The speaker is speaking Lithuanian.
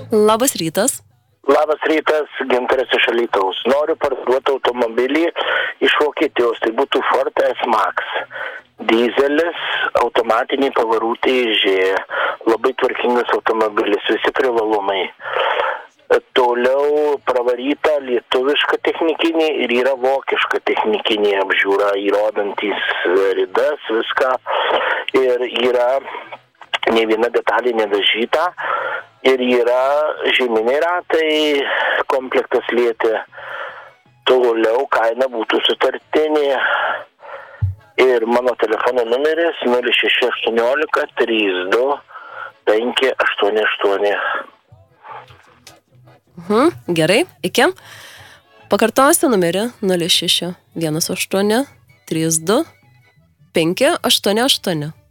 Labas rytas. Labas rytas, Gintaras iš Alytaus. Noriu parduoti automobilį iš Vokietijos, tai būtų Ford S-Max. Dizelis, automatiniai pavarų TŽ, labai tvarkingas automobilis, visi privalumai. Toliau pravaryta lietuviška technikinė ir yra vokiška technikinė apžiūra, įrodantys ridas, viską. Ir yra ne viena detalė nedažyta. Ir yra žieminiai ratai, komplektas lietė. Toliau kaina būtų sutartinė. Ir mano telefono numeris 0618 32 588. Gerai, iki. Pakartosiu numerį 0618 32 588.